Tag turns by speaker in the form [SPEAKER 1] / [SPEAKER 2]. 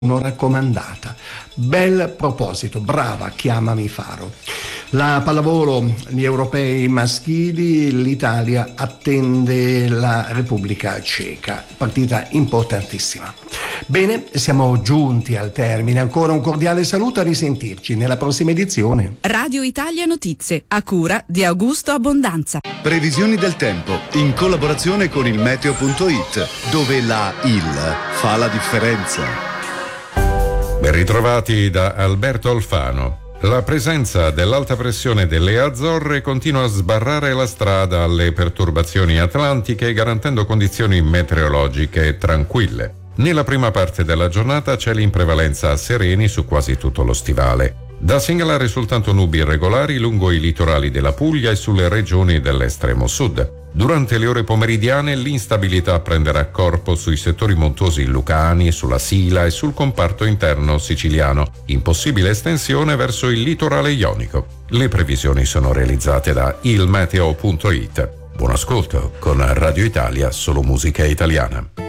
[SPEAKER 1] raccomandata. Bel proposito, brava, chiamami Faro. La pallavolo, gli europei maschili, l'Italia attende la Repubblica Ceca, partita importantissima. Bene, siamo giunti al termine, ancora un cordiale saluto, a risentirci nella prossima edizione.
[SPEAKER 2] Radio Italia Notizie, a cura di Augusto Abbondanza.
[SPEAKER 3] Previsioni del tempo, in collaborazione con il meteo.it, dove la IL fa la differenza.
[SPEAKER 4] Ben ritrovati da Alberto Alfano. La presenza dell'alta pressione delle Azzorre continua a sbarrare la strada alle perturbazioni atlantiche, garantendo condizioni meteorologiche tranquille. Nella prima parte della giornata cieli in prevalenza sereni su quasi tutto lo stivale. Da segnalare soltanto nubi irregolari lungo i litorali della Puglia e sulle regioni dell'estremo sud. Durante le ore pomeridiane l'instabilità prenderà corpo sui settori montuosi lucani, sulla Sila e sul comparto interno siciliano, in possibile estensione verso il litorale ionico. Le previsioni sono realizzate da ilmeteo.it. Buon ascolto con Radio Italia, solo musica italiana.